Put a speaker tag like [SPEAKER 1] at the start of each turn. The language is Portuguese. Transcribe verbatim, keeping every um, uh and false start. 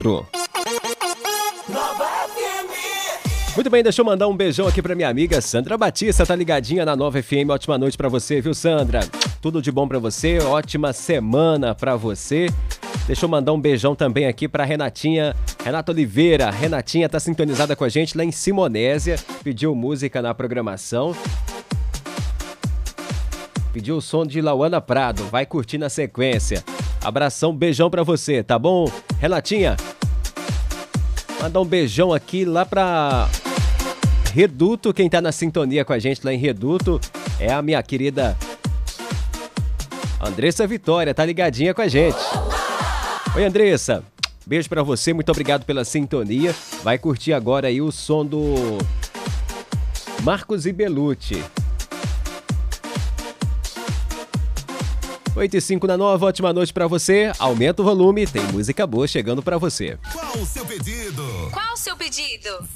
[SPEAKER 1] Muito bem, deixa eu mandar um beijão aqui pra minha amiga Sandra Batista, tá ligadinha na Nova F M. Ótima noite pra você, viu, Sandra? Tudo de bom pra você, ótima semana pra você. Deixa eu mandar um beijão também aqui pra Renatinha, Renata Oliveira. Renatinha tá sintonizada com a gente lá em Simonésia, pediu música na programação. Pediu o som de Lauana Prado, vai curtir na sequência. Abração, beijão pra você, tá bom? Renatinha, mandar um beijão aqui lá pra Reduto, quem tá na sintonia com a gente lá em Reduto é a minha querida Andressa Vitória, tá ligadinha com a gente. Oi, Andressa, beijo pra você, muito obrigado pela sintonia. Vai curtir agora aí o som do Marcos e Belucci. oito e cinco na Nova, ótima noite pra você. Aumenta o volume, tem música boa chegando pra você.
[SPEAKER 2] Qual o seu pedido?
[SPEAKER 3] Qual o seu pedido?